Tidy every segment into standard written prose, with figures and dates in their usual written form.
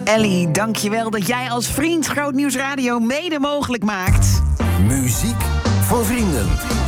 Ellie, dankjewel dat jij als vriend Groot Nieuws Radio mede mogelijk maakt. Muziek voor vrienden.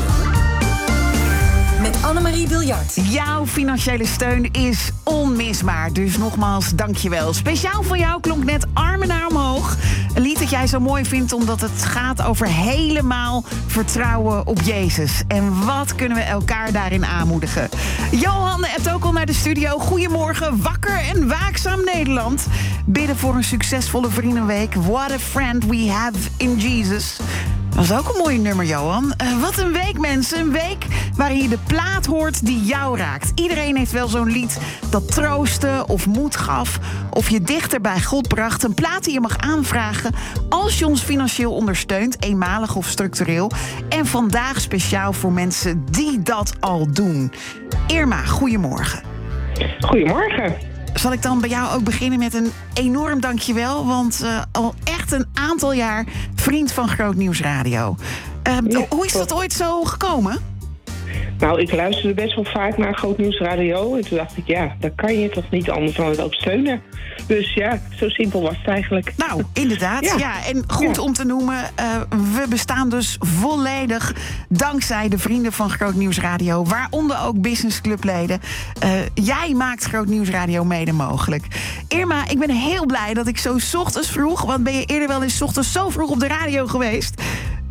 Met Annemarie Biljart. Jouw financiële steun is onmisbaar. Dus nogmaals, dankjewel. Speciaal voor jou klonk net Armen naar omhoog. Een lied dat jij zo mooi vindt omdat het gaat over helemaal vertrouwen op Jezus. En wat kunnen we elkaar daarin aanmoedigen? Johan hebt ook al naar de studio. Goedemorgen, wakker en waakzaam Nederland. Bidden voor een succesvolle vriendenweek. What a friend we have in Jesus. Dat is ook een mooi nummer, Johan. Wat een week, mensen. Een week waarin je de plaat hoort die jou raakt. Iedereen heeft wel zo'n lied dat troostte of moed gaf, of je dichter bij God bracht. Een plaat die je mag aanvragen als je ons financieel ondersteunt, eenmalig of structureel. En vandaag speciaal voor mensen die dat al doen. Irma, goedemorgen. Goedemorgen. Zal ik dan bij jou ook beginnen met een enorm dankjewel? Want al echt een aantal jaar vriend van Groot Nieuws Radio. Hoe is dat ooit zo gekomen? Nou, ik luisterde best wel vaak naar Groot Nieuws Radio. En toen dacht ik, ja, daar kan je toch niet anders dan het ook steunen. Dus ja, zo simpel was het eigenlijk. Nou, inderdaad. Ja. En goed om te noemen, we bestaan dus volledig dankzij de vrienden van Groot Nieuws Radio. Waaronder ook Business Clubleden. Jij maakt Groot Nieuws Radio mede mogelijk. Irma, ik ben heel blij dat ik zo 's ochtends vroeg... want ben je eerder wel eens 's ochtends zo vroeg op de radio geweest?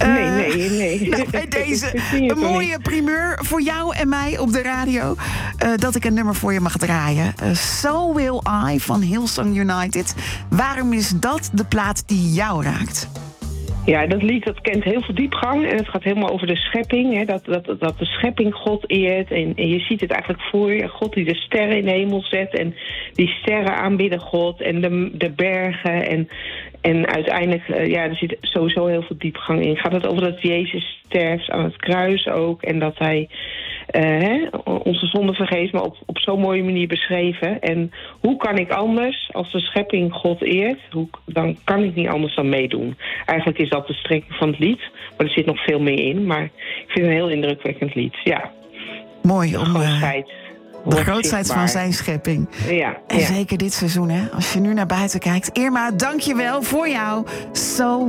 Nee. Nou, bij deze een mooie primeur voor jou en mij op de radio. Dat ik een nummer voor je mag draaien. So Will I van Hillsong United. Waarom is dat de plaat die jou raakt? Ja, dat lied dat kent heel veel diepgang. En het gaat helemaal over de schepping. Hè, dat de schepping God eert. En je ziet het eigenlijk voor je. God die de sterren in de hemel zet. En die sterren aanbidden God. En de bergen. En uiteindelijk, er zit sowieso heel veel diepgang in. Gaat het over dat Jezus sterft aan het kruis ook. En dat hij onze zonde vergeeft, maar op zo'n mooie manier beschreven. En hoe kan ik anders, als de schepping God eert, dan kan ik niet anders dan meedoen. Eigenlijk is dat de strekking van het lied. Maar er zit nog veel meer in. Maar ik vind het een heel indrukwekkend lied, ja. Mooi om... De grootheid zichtbaar van zijn schepping. Ja, en zeker dit seizoen, hè. Als je nu naar buiten kijkt. Irma, dank je wel voor jou. So